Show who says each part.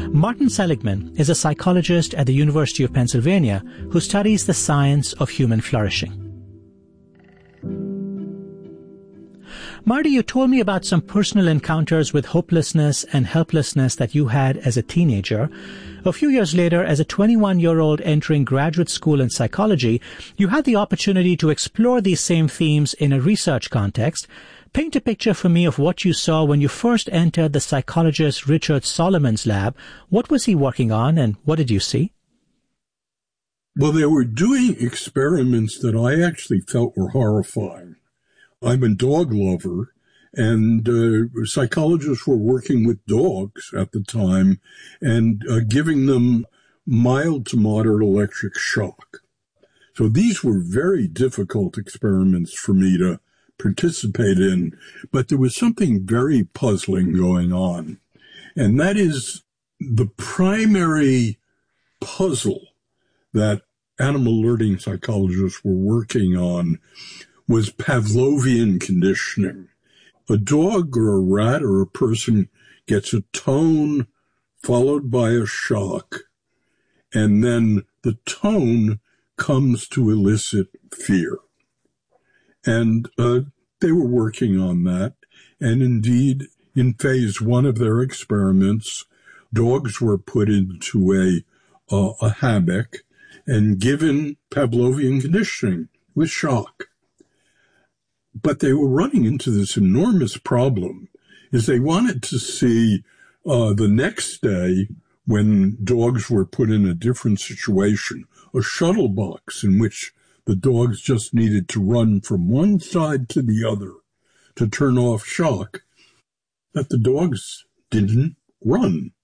Speaker 1: Martin Seligman is a psychologist at the University of Pennsylvania who studies the science of human flourishing. Marty, you told me about some personal encounters with hopelessness and helplessness that you had as a teenager. A few years later, as a 21-year-old entering graduate school in psychology, you had the opportunity to explore these same themes in a research context. Paint a picture for me of what you saw when you first entered the psychologist Richard Solomon's lab. What was he working on, and what did you see?
Speaker 2: Well, they were doing experiments that I actually felt were horrifying. I'm a dog lover, and psychologists were working with dogs at the time and giving them mild to moderate electric shock. So these were very difficult experiments for me to participate in, but there was something very puzzling going on. And that is the primary puzzle that animal learning psychologists were working on was Pavlovian conditioning. A dog or a rat or a person gets a tone followed by a shock, and then the tone comes to elicit fear. And they were working on that. And indeed, in phase 1 of their experiments, dogs were put into a hammock and given Pavlovian conditioning with shock. But they were running into this enormous problem, is they wanted to see the next day, when dogs were put in a different situation, a shuttle box in which the dogs just needed to run from one side to the other to turn off shock, that the dogs didn't run.